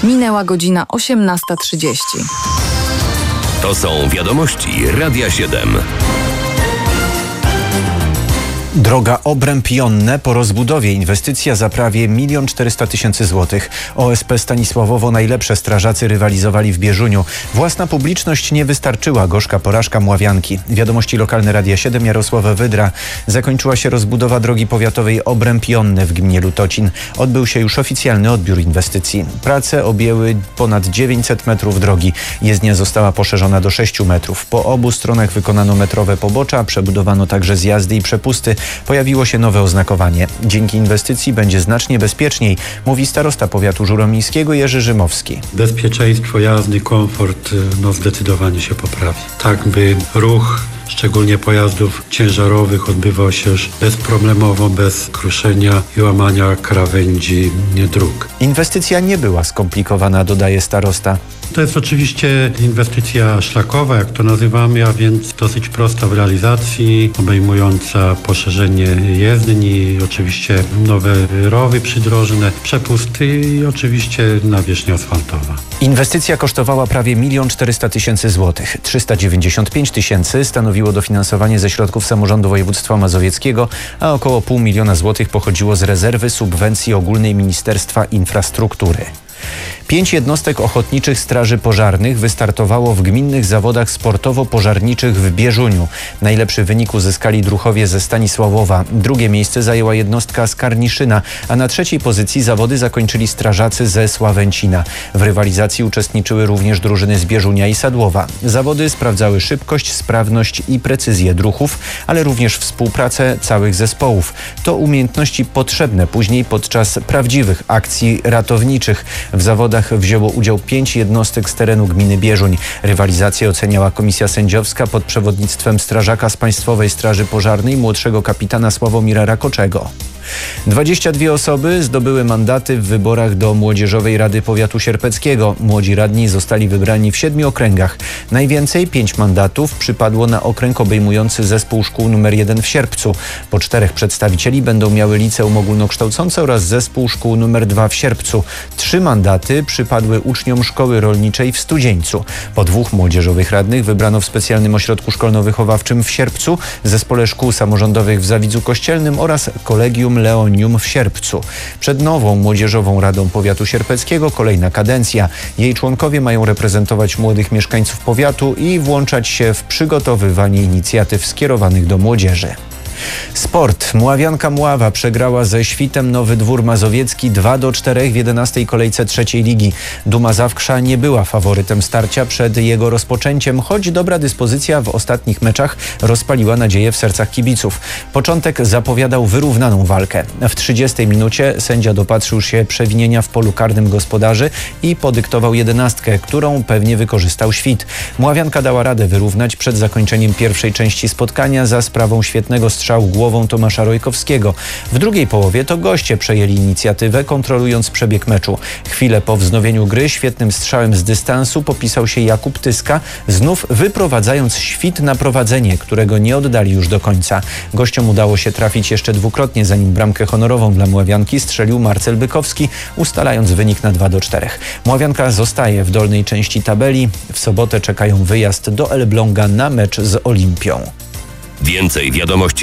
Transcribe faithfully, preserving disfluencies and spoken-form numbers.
Minęła godzina osiemnasta trzydzieści. To są wiadomości Radia siedem. Droga Obręb-Jonne po rozbudowie. Inwestycja za prawie milion czterysta tysięcy złotych. O S P Stanisławowo najlepsze strażacy rywalizowali w Bieżuniu. Własna publiczność nie wystarczyła. Gorzka porażka Mławianki. Wiadomości lokalne Radia siedem, Jarosław Wydra. Zakończyła się rozbudowa drogi powiatowej Obręb-Jonne w gminie Lutocin. Odbył się już oficjalny odbiór inwestycji. Prace objęły ponad dziewięćset metrów drogi. Jezdnia została poszerzona do sześciu metrów. Po obu stronach wykonano metrowe pobocza, przebudowano także zjazdy i przepusty. Pojawiło się nowe oznakowanie. Dzięki inwestycji będzie znacznie bezpieczniej, mówi starosta powiatu żuromińskiego Jerzy Rzymowski. Bezpieczeństwo jazdy, komfort no zdecydowanie się poprawi. Tak by ruch, szczególnie pojazdów ciężarowych, odbywał się już bezproblemowo, bez kruszenia i łamania krawędzi dróg. Inwestycja nie była skomplikowana, dodaje starosta. To jest oczywiście inwestycja szlakowa, jak to nazywamy, a więc dosyć prosta w realizacji, obejmująca poszerzenie jezdni, oczywiście nowe rowy przydrożne, przepusty i oczywiście nawierzchnia asfaltowa. Inwestycja kosztowała prawie milion czterysta tysięcy złotych. trzysta dziewięćdziesiąt pięć tysięcy stanowiło dofinansowanie ze środków samorządu województwa mazowieckiego, a około pół miliona złotych pochodziło z rezerwy subwencji ogólnej Ministerstwa Infrastruktury. Pięć jednostek ochotniczych straży pożarnych wystartowało w gminnych zawodach sportowo-pożarniczych w Bieżuniu. Najlepszy wynik uzyskali druhowie ze Stanisławowa. Drugie miejsce zajęła jednostka z Karniszyna, a na trzeciej pozycji zawody zakończyli strażacy ze Sławęcina. W rywalizacji uczestniczyły również drużyny z Bieżunia i Sadłowa. Zawody sprawdzały szybkość, sprawność i precyzję druchów, ale również współpracę całych zespołów. To umiejętności potrzebne później podczas prawdziwych akcji ratowniczych. W zawodach wzięło udział pięć jednostek z terenu gminy Bieżuń. Rywalizację oceniała komisja sędziowska pod przewodnictwem strażaka z Państwowej Straży Pożarnej, młodszego kapitana Sławomira Rakoczego. dwadzieścia dwie osoby zdobyły mandaty w wyborach do Młodzieżowej Rady Powiatu Sierpeckiego. Młodzi radni zostali wybrani w siedmiu okręgach. Najwięcej, pięć mandatów, przypadło na okręg obejmujący zespół szkół numer jeden w Sierpcu. Po czterech przedstawicieli będą miały liceum ogólnokształcące oraz zespół szkół numer dwa w Sierpcu. Trzy mandaty przypadły uczniom szkoły rolniczej w Studzieńcu. Po dwóch młodzieżowych radnych wybrano w specjalnym ośrodku szkolno-wychowawczym w Sierpcu, zespole szkół samorządowych w Zawidzu Kościelnym oraz kolegium Leonium w Sierpcu. Przed nową Młodzieżową Radą Powiatu Sierpeckiego kolejna kadencja. Jej członkowie mają reprezentować młodych mieszkańców powiatu i włączać się w przygotowywanie inicjatyw skierowanych do młodzieży. Sport. Mławianka Mława przegrała ze Świtem Nowy Dwór Mazowiecki dwa do czterech w jedenastej kolejce trzeciej ligi. Duma Zawkrza nie była faworytem starcia przed jego rozpoczęciem, choć dobra dyspozycja w ostatnich meczach rozpaliła nadzieję w sercach kibiców. Początek zapowiadał wyrównaną walkę. W trzydziestej minucie sędzia dopatrzył się przewinienia w polu karnym gospodarzy i podyktował jedenastkę, którą pewnie wykorzystał Świt. Mławianka dała radę wyrównać przed zakończeniem pierwszej części spotkania za sprawą świetnego strzału głową Tomasza Rojkowskiego. W drugiej połowie to goście przejęli inicjatywę, kontrolując przebieg meczu. Chwilę po wznowieniu gry świetnym strzałem z dystansu popisał się Jakub Tyska, znów wyprowadzając Świt na prowadzenie, którego nie oddali już do końca. Gościom udało się trafić jeszcze dwukrotnie, zanim bramkę honorową dla Mławianki strzelił Marcel Bykowski, ustalając wynik na dwa do czterech. Mławianka zostaje w dolnej części tabeli. W sobotę czekają wyjazd do Elbląga na mecz z Olimpią. Więcej wiadomości